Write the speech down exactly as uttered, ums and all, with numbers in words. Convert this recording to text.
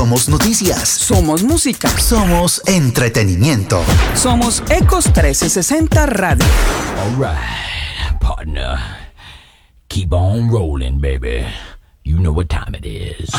Somos noticias. Somos música. Somos entretenimiento. Somos Ecos trece sesenta Radio. All right, partner. Keep on rolling, baby. You know what time it is.